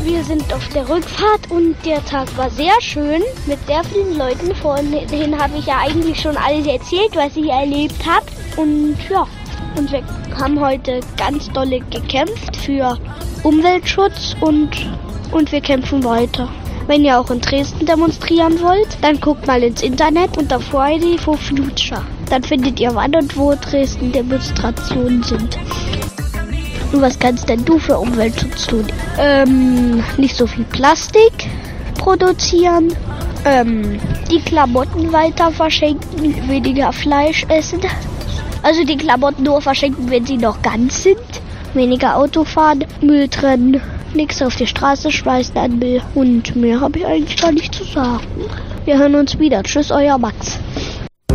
Wir sind auf der Rückfahrt und der Tag war sehr schön mit sehr vielen Leuten. Vorhin habe ich ja eigentlich schon alles erzählt, was ich erlebt habe. Und ja, und wir haben heute ganz dolle gekämpft für Umweltschutz und wir kämpfen weiter. Wenn ihr auch in Dresden demonstrieren wollt, dann guckt mal ins Internet unter Friday for Future. Dann findet ihr, wann und wo Dresden Demonstrationen sind. Und was kannst denn du für Umweltschutz tun? Nicht so viel Plastik produzieren, die Klamotten weiter verschenken, weniger Fleisch essen. Also die Klamotten nur verschenken, wenn sie noch ganz sind. Weniger Auto fahren, Müll trennen, nichts auf die Straße schmeißen an Müll. Und mehr habe ich eigentlich gar nicht zu sagen. Wir hören uns wieder. Tschüss, euer Max.